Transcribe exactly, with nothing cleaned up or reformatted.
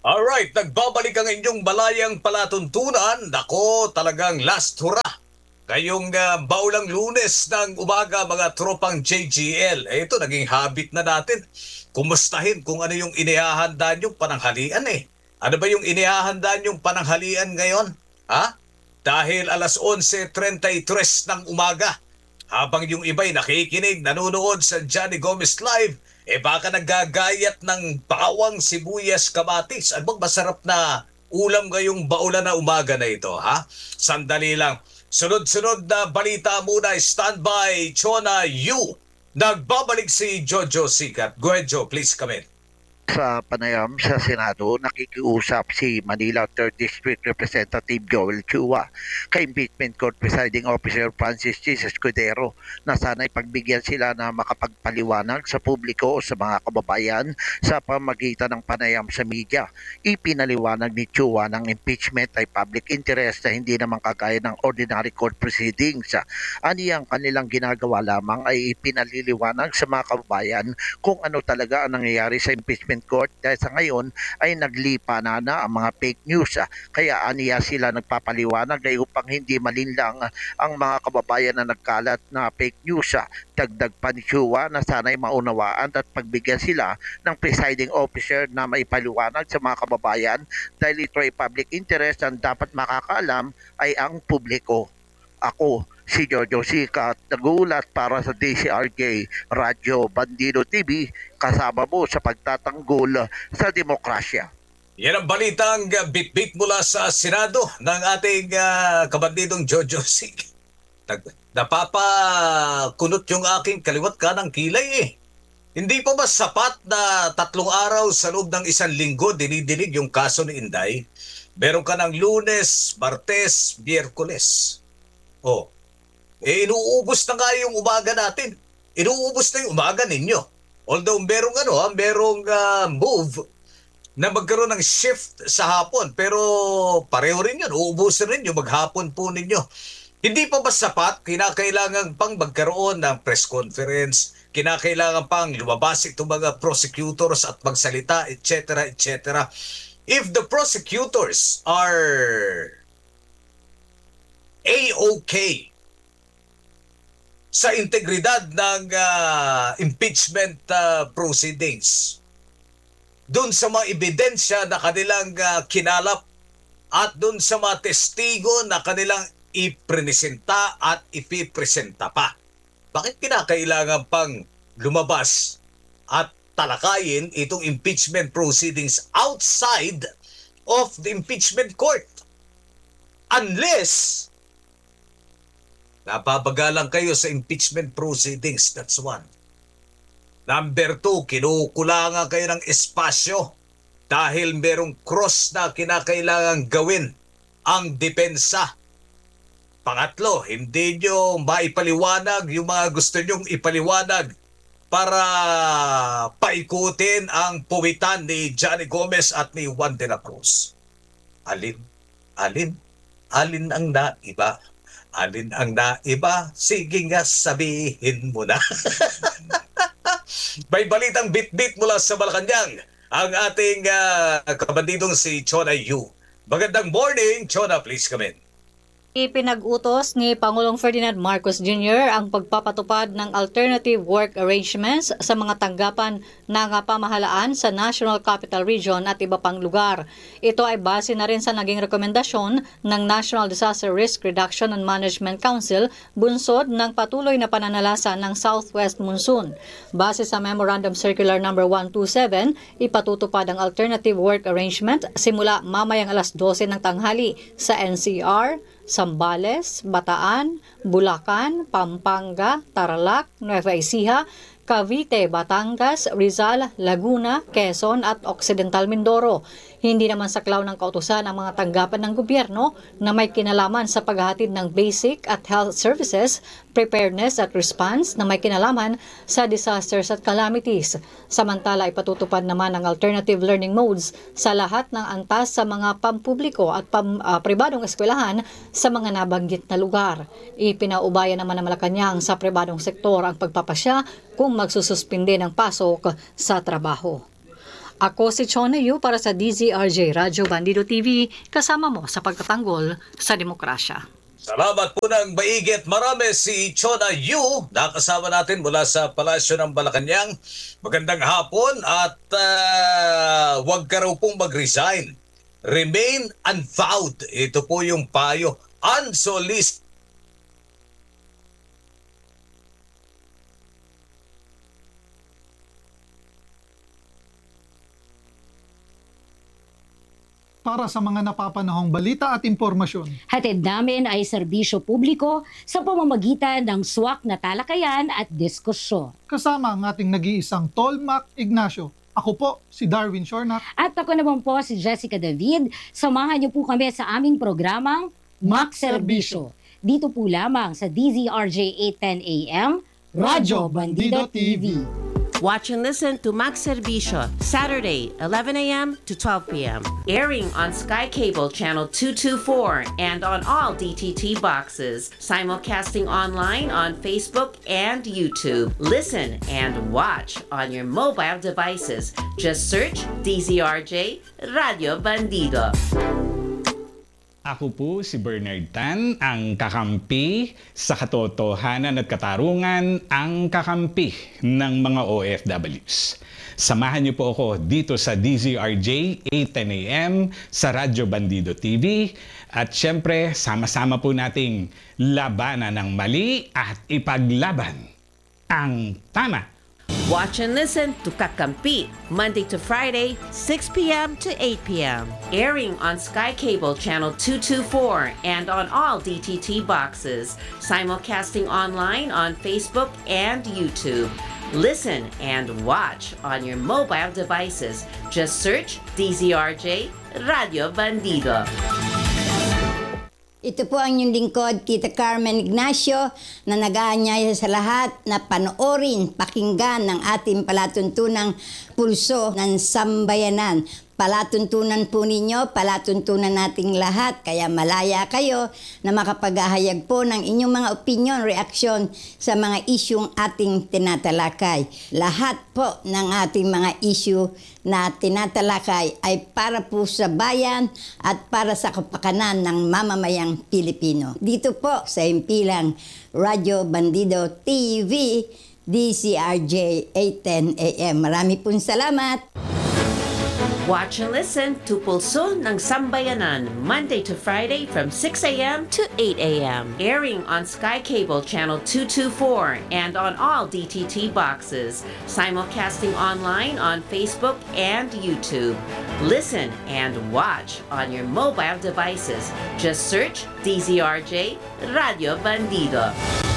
Alright, nagbabalik ang inyong balayang palatuntunan. Nako, talagang last hurrah. Ngayong uh, baulang Lunes ng umaga, mga tropang J G L. Eh, ito, naging habit na natin. Kumustahin kung ano yung inihahanda niyong pananghalian eh. Ano ba yung inihahanda niyong pananghalian ngayon? Ha? Dahil alas eleven thirty-three ng umaga. Habang yung iba'y nakikinig, nanonood sa Johnny Gomez Live, eh baka naggagayat ng bawang, sibuyas, kamatis. Ano bang masarap na ulam ngayong baulan na umaga na ito, ha? Sandali lang. Sunod-sunod na balita muna, standby, Chona Yu. Nagbabalik si Jojo Sikat. Go ahead, Joe. Please come in. Sa panayam sa Senado, nakikiusap si Manila third District Representative Joel Chua kay Impeachment Court Presiding Officer Francis Chis Escudero na sana'y pagbigyan sila na makapagpaliwanag sa publiko o sa mga kababayan sa pamagitan ng panayam sa media. Ipinaliwanag ni Chua ng impeachment ay public interest na hindi naman kagaya ng ordinary court proceedings. Aniyang kanilang ginagawa lamang ay ipinaliliwanag sa mga kababayan kung ano talaga ang nangyayari sa impeachment court dahil sa ngayon ay naglipa na na ang mga fake news. Kaya aniya sila nagpapaliwanag ay upang hindi malinlang ang mga kababayan na nagkalat na fake news. Dagdag pa ni Chua na sana'y maunawaan at pagbigyan sila ng presiding officer na maipaliwanag sa mga kababayan dahil ito ay public interest ang dapat makakaalam ay ang publiko. Ako, si Jojo Sikat, nagulat para sa D C R J Radyo Bandido T V, kasama mo sa pagtatanggol sa demokrasya. Yan ang balitang uh, bit-bit mula sa Senado ng ating uh, kabandidong Jojo Sikat. Napapakunot yung aking kaliwat kanang kilay eh. Hindi pa ba sapat na tatlong araw sa loob ng isang linggo dinidinig yung kaso ni Inday? Meron ka ng Lunes, Martes, Biyerkules. Oh, eh inuubos na nga yung umaga natin. Inuubos na yung umaga ninyo. Although merong ano, ha, merong uh, move na magkaroon ng shift sa hapon. Pero pareho rin yun. Uubusin rin yung maghapon po ninyo. Hindi pa ba sapat? Kinakailangan pang magkaroon ng press conference. Kinakailangan pang lumabas itong mga prosecutors at magsalita, et cetera, et cetera. If the prosecutors are A-okay sa integridad ng uh, impeachment uh, proceedings, doon sa mga ebidensya na kanilang uh, kinalap at doon sa mga testigo na kanilang ipresenta at ipipresenta pa. Bakit kinakailangan pang lumabas at talakayin itong impeachment proceedings outside of the impeachment court? Unless napabagalan kayo sa impeachment proceedings, that's one. Number two, kinukulangan kayo ng espasyo dahil merong cross na kinakailangan gawin ang depensa. Pangatlo, hindi nyo maipaliwanag yung mga gusto nyong ipaliwanag para paikutin ang puwitan ni Johnny Gomez at ni Juan de la Cruz. Alin? Alin? Alin ang naiba? Alin ang naiba? Sige nga, sabihin mo na. May balitang bit-bit mula sa Malacanang. Ang ating uh, kabandidong si Chona Yu. Magandang morning, Chona. Please come in. Ipinag-utos ni Pangulong Ferdinand Marcos Junior ang pagpapatupad ng alternative work arrangements sa mga tanggapan ng pamahalaan sa National Capital Region at iba pang lugar. Ito ay base na rin sa naging rekomendasyon ng National Disaster Risk Reduction and Management Council bunsod ng patuloy na pananalasa ng Southwest Monsoon. Base sa Memorandum Circular number one twenty-seven, ipatutupad ang alternative work arrangement simula mamayang alas dose ng tanghali sa N C R, Zambales, Bataan, Bulacan, Pampanga, Tarlac, Nueva Ecija, Cavite, Batangas, Rizal, Laguna, Quezon at Occidental Mindoro. Hindi naman saklaw ng kautusan ang mga tanggapan ng gobyerno na may kinalaman sa paghahatid ng basic at health services, preparedness at response na may kinalaman sa disasters at calamities. Samantala, ipatutupad naman ang alternative learning modes sa lahat ng antas sa mga pampubliko at pam, uh, pribadong eskwelahan sa mga nabanggit na lugar. Ipinaubaya naman ng Malacanang sa pribadong sektor ang pagpapasya kung magsususpinde ng pasok sa trabaho. Ako si Chona Yu para sa D Z R J Radyo Bandido T V, kasama mo sa pagtatanggol sa demokrasya. Salamat po ng maigit. Marami si Chona Yu, nakasama natin mula sa Palasyo ng Malacanang. Magandang hapon at uh, huwag ka raw pong mag-resign. Remain unvowed. Ito po yung payo. Unsolicited. Para sa mga napapanahong balita at impormasyon. Hatid namin ay serbisyo publiko sa pamamagitan ng swak na talakayan at diskusyon. Kasama ang ating nag-iisang Tolmac Ignacio. Ako po, si Darwin Shornak. At ako naman po si Jessica David. Samahan niyo po kami sa aming programang Mac Serbisyo. Dito po lamang sa D Z R J eight ten A M, Radyo Bandido T V. Watch and listen to Max Servicio, Saturday, eleven A M to twelve P M Airing on Sky Cable Channel two twenty-four and on all D T T boxes. Simulcasting online on Facebook and YouTube. Listen and watch on your mobile devices. Just search D Z R J Radio Bandido. Ako po si Bernard Tan, ang kakampi sa katotohanan at katarungan, ang kakampi ng mga O F Ws. Samahan niyo po ako dito sa D Z R J eight ten A M sa Radyo Bandido T V at syempre sama-sama po nating labanan ng mali at ipaglaban ang tama. Watch and listen to Kakampi, Monday to Friday, six P M to eight P M Airing on Sky Cable Channel two twenty-four and on all D T T boxes. Simulcasting online on Facebook and YouTube. Listen and watch on your mobile devices. Just search D Z R J Radio Bandido. Ito po ang inyong lingkod, Tita Carmen Ignacio, na nag-aanyaya sa lahat na panoorin, pakinggan ng ating palatuntunang pulso ng sambayanan. Palatuntunan po ninyo, palatuntunan nating lahat, kaya malaya kayo na makapaghahayag po ng inyong mga opinion, reaksyon sa mga isyung ating tinatalakay. Lahat po ng ating mga issue na tinatalakay ay para po sa bayan at para sa kapakanan ng mamamayang Pilipino. Dito po sa himpilang Radyo Bandido T V, D C R J eight ten A M. Marami pong salamat! Watch and listen to Pulso ng Sambayanan, Monday to Friday from six A M to eight A M Airing on Sky Cable Channel two twenty-four and on all D T T boxes. Simulcasting online on Facebook and YouTube. Listen and watch on your mobile devices. Just search D Z R J Radio Bandido.